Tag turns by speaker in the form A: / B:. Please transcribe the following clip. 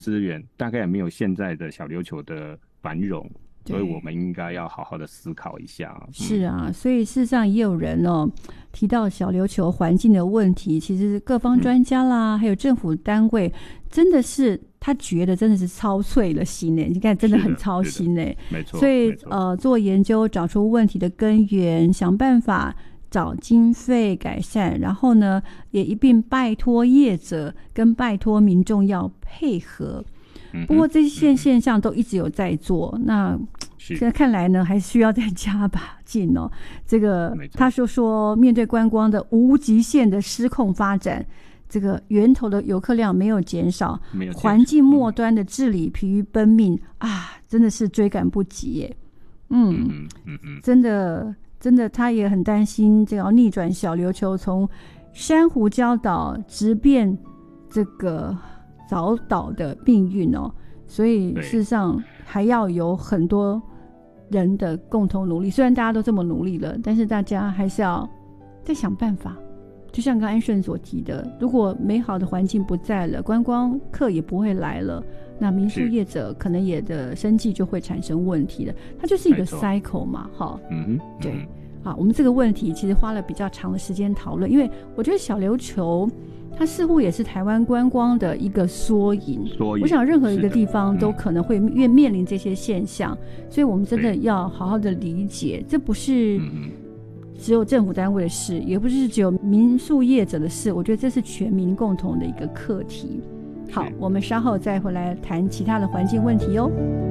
A: 资源，大概也没有现在的小琉球的繁荣，所以我们应该要好好的思考一下。
B: 是啊，所以事实上也有人提到小琉球环境的问题，其实各方专家啦，还有政府单位，真的是他觉得真的是操碎了心你看真的很操心
A: 没错。
B: 所以做研究，找出问题的根源，想办法找经费改善，然后呢也一并拜托业者跟拜托民众要配合。不过这些现象都一直有在做，那现在看来呢还需要再加把劲这个他说面对观光的无极限的失控发展，这个源头的游客量没有减少，环境末端的治理疲于奔命真的是追赶不及耶。真的他也很担心这个要逆转小琉球从珊瑚礁岛直变这个藻岛的命运所以事实上还要有很多人的共同努力，虽然大家都这么努力了，但是大家还是要再想办法。就像刚安顺所提的，如果美好的环境不在了，观光客也不会来了，那民宿业者可能也的生计就会产生问题了，它就是一个 cycle 嘛对。好，我们这个问题其实花了比较长的时间讨论，因为我觉得小琉球它似乎也是台湾观光的一个缩影。我想任何一个地方都可能会面临这些现象，所以我们真的要好好的理解，这不是只有政府单位的事，也不是只有民宿业者的事，我觉得这是全民共同的一个课题。好，我们稍后再回来谈其他的环境问题哦。